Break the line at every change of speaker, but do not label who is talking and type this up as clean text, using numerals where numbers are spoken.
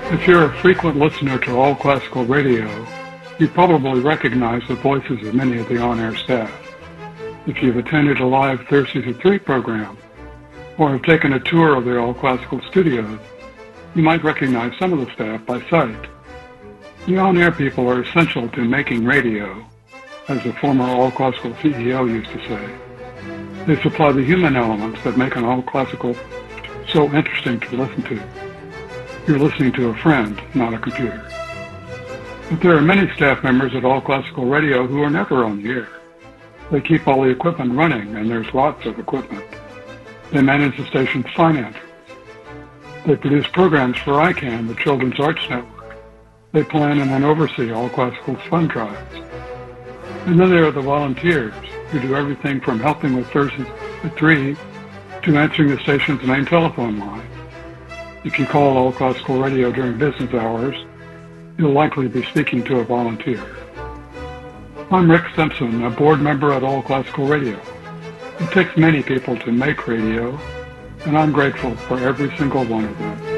If you're a frequent listener to All Classical Radio, you probably recognize the voices of many of the on-air staff. If you've attended a live Thursdays at 3 program, or have taken a tour of the All Classical studios, you might recognize some of the staff by sight. The on-air people are essential to making radio, as the former All Classical CEO used to say. They supply the human elements that make an All Classical so interesting to listen to. You're listening to a friend, not a computer. But there are many staff members at All Classical Radio who are never on the air. They keep all the equipment running, and there's lots of equipment. They manage the station's finances. They produce programs for ICANN, the Children's Arts Network. They plan and then oversee All Classical's fund drives. And then there are the volunteers who do everything from helping with Thursdays at 3 to answering the station's main telephone line. If you call All Classical Radio during business hours, you'll likely be speaking to a volunteer. I'm Rick Simpson, a board member at All Classical Radio. It takes many people to make radio, and I'm grateful for every single one of them.